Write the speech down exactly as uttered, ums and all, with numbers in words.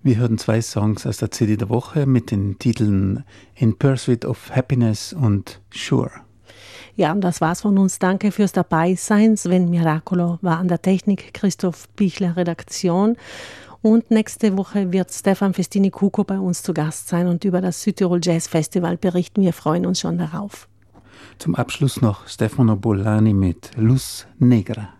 Wir hörten zwei Songs aus der C D der Woche mit den Titeln In Pursuit of Happiness und Sure. Ja, und das war's von uns. Danke fürs Dabeisein. Sven Miracolo war an der Technik, Christoph Bichler Redaktion. Und nächste Woche wird Stefan Festini-Kuko bei uns zu Gast sein und über das Südtirol Jazz Festival berichten. Wir freuen uns schon darauf. Zum Abschluss noch Stefano Bollani mit Luz Negra.